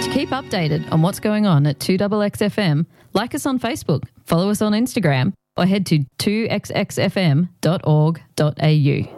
To keep updated on what's going on at 2XXFM, like us on Facebook, follow us on Instagram, or head to 2xxfm.org.au.